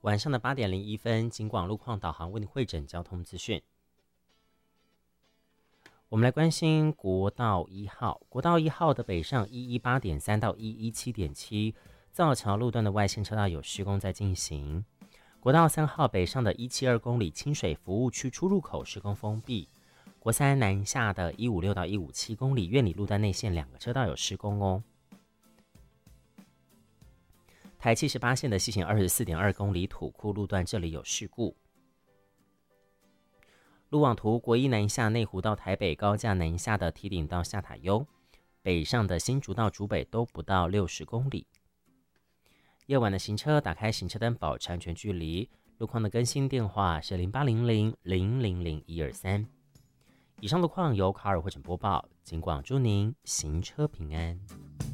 晚上的8:01，警广路况导航为你汇整交通资讯。我们来关心国道1号，国道1号的北上118.3到117.7，造桥路段的外线车道有施工在进行。国道3号北上的172公里清水服务区出入口施工封闭。国三南下的156到157公里苑里路段内线2个车道有施工哦。台78线的西行24.2公里土库路段这里有事故。路网图国一南下内湖到台北高架南下的堤顶到下塔悠，北上的新竹到竹北都不到60公里。夜晚的行车打开行车灯保持安全距离。路况的更新电话是0800000123。以上路况由卡尔汇整播报，警广祝您行车平安。